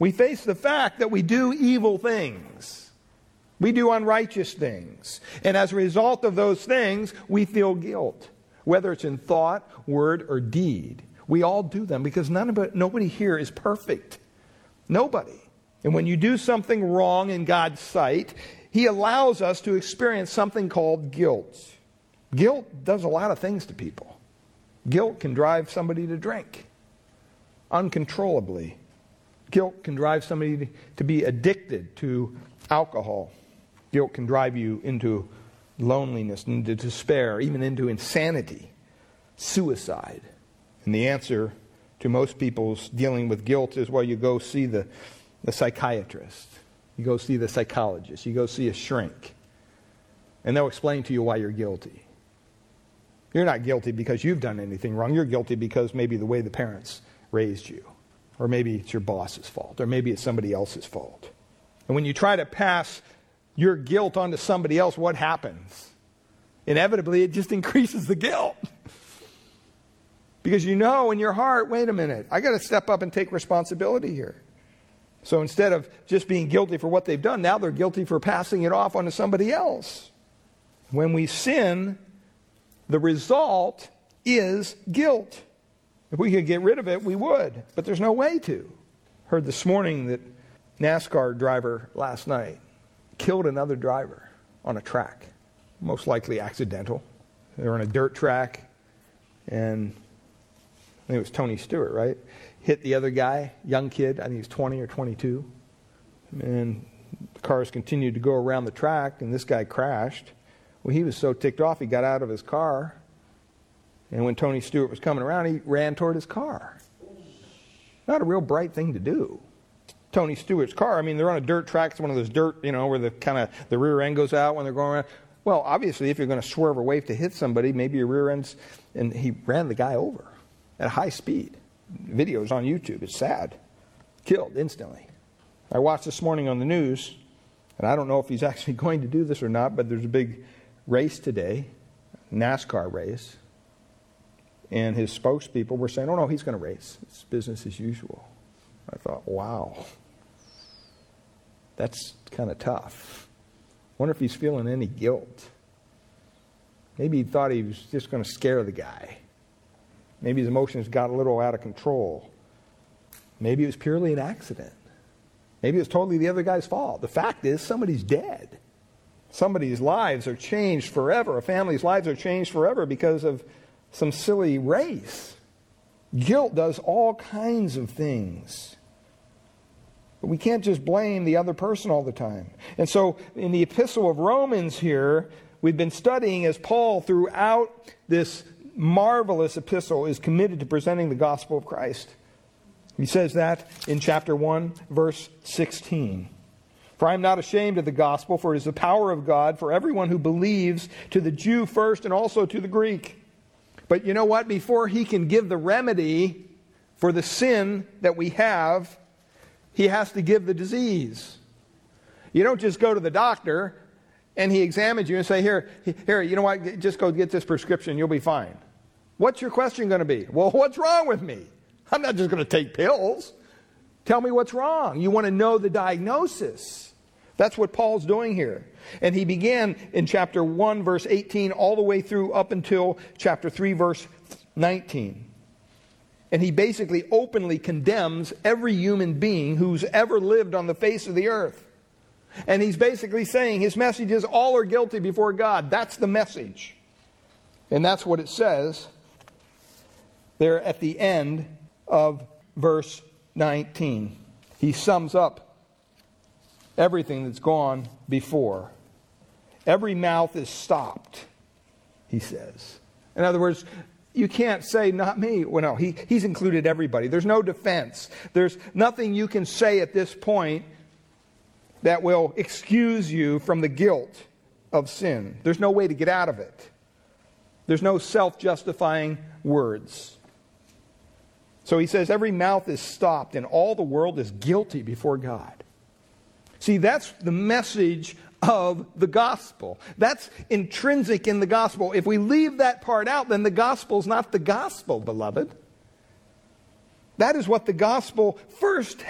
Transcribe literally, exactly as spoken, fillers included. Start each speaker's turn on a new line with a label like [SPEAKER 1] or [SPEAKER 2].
[SPEAKER 1] We face the fact that we do evil things. We do unrighteous things. And as a result of those things, we feel guilt. Whether it's in thought, word, or deed. We all do them because none of it, nobody here is perfect. Nobody. And when you do something wrong in God's sight, He allows us to experience something called guilt. Guilt does a lot of things to people. Guilt can drive somebody to drink uncontrollably. Guilt can drive somebody to be addicted to alcohol. Guilt can drive you into loneliness, into despair, even into insanity, suicide. And the answer to most people's dealing with guilt is, well, you go see the, the psychiatrist. You go see the psychologist. You go see a shrink. And they'll explain to you why you're guilty. You're not guilty because you've done anything wrong. You're guilty because maybe the way the parents raised you. Or maybe it's your boss's fault. Or maybe it's somebody else's fault. And when you try to pass your guilt onto somebody else, what happens? Inevitably, it just increases the guilt. Because you know in your heart, wait a minute, I got to step up and take responsibility here. So instead of just being guilty for what they've done, now they're guilty for passing it off onto somebody else. When we sin, the result is guilt. If we could get rid of it, we would. But there's no way to. Heard this morning that NASCAR driver last night killed another driver on a track. Most likely accidental. They were on a dirt track, and I think it was Tony Stewart, right? Hit the other guy, young kid, I think he was twenty or twenty-two. And the cars continued to go around the track, and this guy crashed. Well, he was so ticked off, he got out of his car. And when Tony Stewart was coming around, he ran toward his car. Not a real bright thing to do. Tony Stewart's car, I mean, they're on a dirt track. It's one of those dirt, you know, where the kind of the rear end goes out when they're going around. Well, obviously, if you're going to swerve or wave to hit somebody, maybe your rear end's... And he ran the guy over at high speed. Video's on YouTube. It's sad. Killed instantly. I watched this morning on the news, and I don't know if he's actually going to do this or not, but there's a big race today, NASCAR race. And his spokespeople were saying, oh no, he's going to race. It's business as usual. I thought, wow. That's kind of tough. Wonder if he's feeling any guilt. Maybe he thought he was just going to scare the guy. Maybe his emotions got a little out of control. Maybe it was purely an accident. Maybe it was totally the other guy's fault. The fact is, somebody's dead. Somebody's lives are changed forever. A family's lives are changed forever because of some silly race. Guilt does all kinds of things. But we can't just blame the other person all the time. And so in the epistle of Romans here, we've been studying as Paul throughout this marvelous epistle is committed to presenting the gospel of Christ. He says that in chapter one, verse sixteen. For I am not ashamed of the gospel, for it is the power of God for everyone who believes, to the Jew first and also to the Greek. But you know what? Before he can give the remedy for the sin that we have, he has to give the disease. You don't just go to the doctor and he examines you and say, here, here, you know what? Just go get this prescription. You'll be fine. What's your question going to be? Well, what's wrong with me? I'm not just going to take pills. Tell me what's wrong. You want to know the diagnosis. That's what Paul's doing here. And he began in chapter one, verse eighteen, all the way through up until chapter three, verse nineteen. And he basically openly condemns every human being who's ever lived on the face of the earth. And he's basically saying his message is all are guilty before God. That's the message. And that's what it says there at the end of verse nineteen. He sums up everything that's gone before. Every mouth is stopped, he says. In other words, you can't say, not me. Well, no, he, he's included everybody. There's no defense. There's nothing you can say at this point that will excuse you from the guilt of sin. There's no way to get out of it. There's no self-justifying words. So he says every mouth is stopped and all the world is guilty before God. See, that's the message of the gospel. That's intrinsic in the gospel. If we leave that part out, then the gospel's not the gospel, beloved. That is what the gospel first